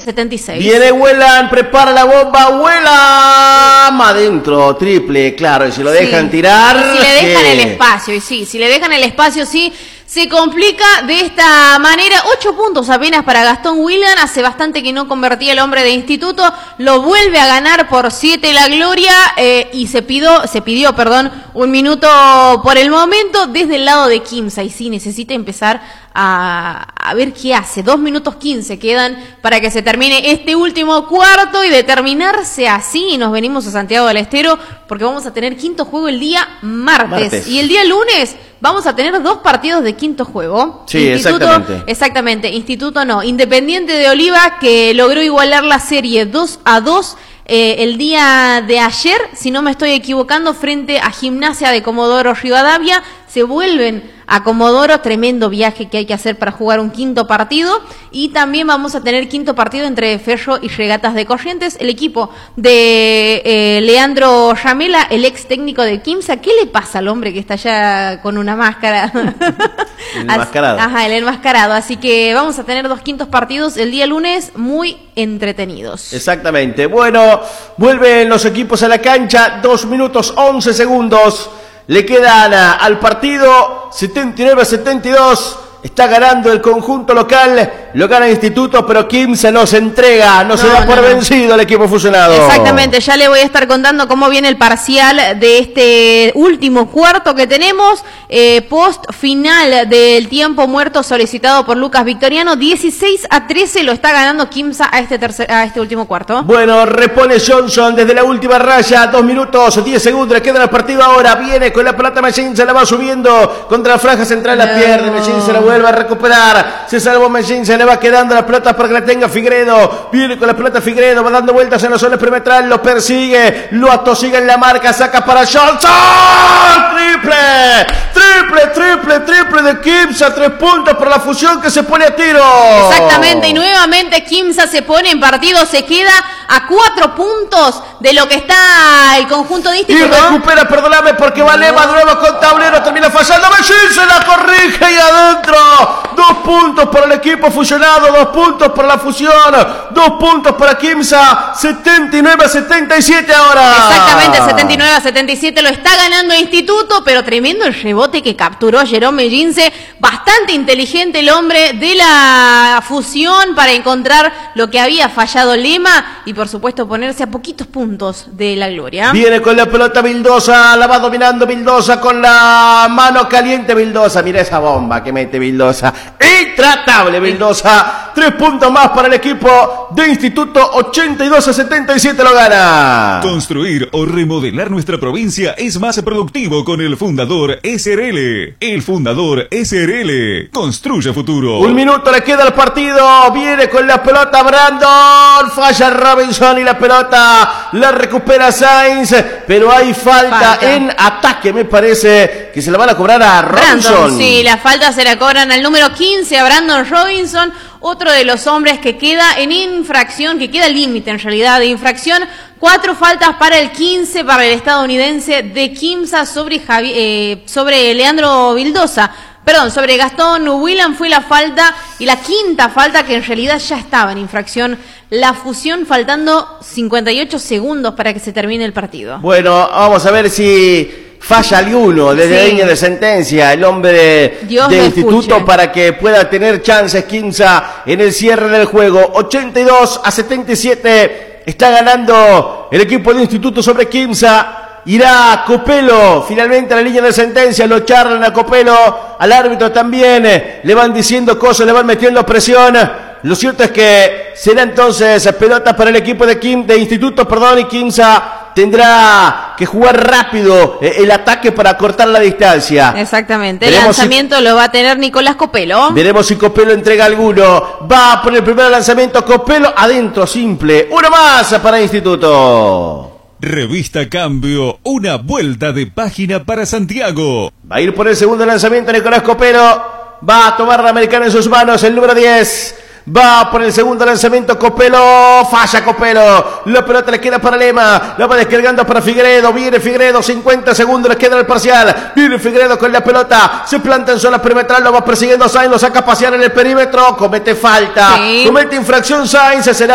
76. Viene Whelan, prepara la bomba, Whelan adentro, triple, claro, y si lo dejan tirar. Si le dejan el espacio, y sí, si le dejan el espacio, sí. Se complica de esta manera. 8 puntos apenas para Gastón Whelan. Hace bastante que no convertía el hombre de Instituto. Lo vuelve a ganar por 7 la gloria. Y se pidió, un minuto por el momento desde el lado de Quimsa. Y sí, necesita empezar a ver qué hace. 2 minutos 15 quedan para que se termine este último cuarto. Y de terminarse así, nos venimos a Santiago del Estero, porque vamos a tener quinto juego el día martes. Y el día lunes vamos a tener 2 partidos de quinto juego. Sí, exactamente. Instituto no. Independiente de Oliva, que logró igualar la serie 2-2 el día de ayer, si no me estoy equivocando, frente a Gimnasia de Comodoro Rivadavia. Se vuelven a Comodoro, tremendo viaje que hay que hacer para jugar un quinto partido. Y también vamos a tener quinto partido entre Ferro y Regatas de Corrientes. El equipo de Leandro Ramela, el ex técnico de Quimsa. ¿Qué le pasa al hombre que está allá con una máscara? El enmascarado. Ajá, el enmascarado. Así que vamos a tener 2 quintos partidos el día lunes muy entretenidos. Exactamente. Bueno, vuelven los equipos a la cancha. 2 minutos 11 segundos. Le quedan al partido 79-72. Está ganando el conjunto local, lo gana el Instituto, pero Quimsa no se entrega, no se da por vencido el equipo fusionado. Exactamente, ya le voy a estar contando cómo viene el parcial de este último cuarto que tenemos, post final del tiempo muerto solicitado por Lucas Victoriano. 16-13 lo está ganando Quimsa a este último cuarto. Bueno, repone Johnson desde la última raya, 2 minutos 10 segundos, le queda el partido ahora, viene con la pelota Mellín, se la va subiendo contra la franja central, la pierde, Mellín se la vuelve a recuperar, se salvó Mellín, se le va quedando la pelota para que la tenga Figueredo, viene con la pelota Figueredo, va dando vueltas en la zona perimetral, lo persigue, lo atosiga en la marca, saca para Johnson, triple de Quimsa, 3 puntos por la fusión que se pone a tiro. Exactamente, y nuevamente Quimsa se pone en partido, se queda a 4 puntos de lo que está el conjunto de Instituto. Y recupera, perdóname, porque Valema de nuevo con tablero, termina fallando, Mellín se la corrige y adentro. 2 puntos para el equipo fusionado, 2 puntos para la fusión, 2 puntos para Quimsa, 79-77 ahora. Exactamente, 79-77 lo está ganando Instituto, pero tremendo el rebote que capturó Jerome Mellince. Bastante inteligente el hombre de la fusión para encontrar lo que había fallado Lema y por supuesto ponerse a poquitos puntos de la gloria. Viene con la pelota Vildosa, la va dominando Vildosa con la mano caliente Vildosa. Mira esa bomba que mete Vildosa. Intratable Vildosa. 3 puntos más para el equipo de Instituto. 82-77 lo gana. Construir o remodelar nuestra provincia es más productivo con el Fundador SRL. El Fundador SRL construye futuro. 1 minuto le queda al partido. Viene con la pelota Brandon. Falla Robinson y la pelota la recupera Sainz. Pero hay falta en ataque. Me parece que se la van a cobrar a Robinson. Sí, la falta se la cobran al número 15, a Brandon Robinson. Otro de los hombres que queda en infracción, que queda límite en realidad de infracción. 4 faltas para el 15, para el estadounidense de Quimsa sobre Leandro Vildosa. Perdón, sobre Gastón Whelan fue la falta y la quinta falta que en realidad ya estaba en infracción. La fusión faltando 58 segundos para que se termine el partido. Bueno, vamos a ver si falla alguno desde la línea de sentencia, el hombre de Instituto, para que pueda tener chances Quimsa en el cierre del juego. 82-77 está ganando el equipo de Instituto sobre Quimsa. Irá Copelo finalmente a la línea de sentencia, lo charlan a Copelo, al árbitro también, le van diciendo cosas, le van metiendo presión. Lo cierto es que será entonces pelota para el equipo de Instituto, y Quimsa tendrá que jugar rápido el ataque para cortar la distancia. Exactamente, el lanzamiento lo va a tener Nicolás Copelo. Veremos si Copelo entrega alguno. Va por el primer lanzamiento Copelo, adentro, simple. Uno más para Instituto. Revista Cambio, una vuelta de página para Santiago. Va a ir por el segundo lanzamiento Nicolás Copelo. Va a tomar la americana en sus manos, el número 10. Va por el segundo lanzamiento Copelo, falla Copelo, la pelota le queda para Lema, la va descargando para Figueredo, viene Figueredo, 50 segundos le queda en el parcial, viene Figueredo con la pelota, se planta en zona perimetral, lo va persiguiendo Sainz, lo saca a pasear en el perímetro, comete falta, comete infracción Sainz, será